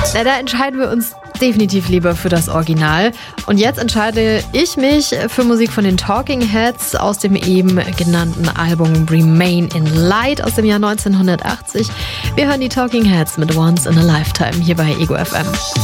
Na, da entscheiden wir uns definitiv lieber für das Original. Und jetzt entscheide ich mich für Musik von den Talking Heads aus dem eben genannten Album Remain in Light aus dem Jahr 1980. Wir hören die Talking Heads mit Once in a Lifetime hier bei Ego FM.